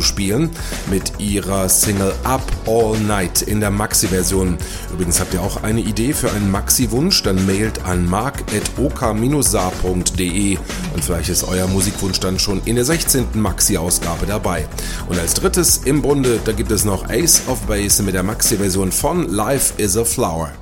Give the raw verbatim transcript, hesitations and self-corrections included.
spielen mit ihrer Single Up All Night in der Maxi-Version. Übrigens habt ihr auch eine Idee für einen Maxi-Wunsch, dann mailt an mark at oka saar punkt de und vielleicht ist euer Musikwunsch dann schon in der sechzehnten Maxi-Ausgabe dabei. Und als drittes im Bunde, da gibt es noch Ace of Base mit der Maxi-Version von Life is a Flower.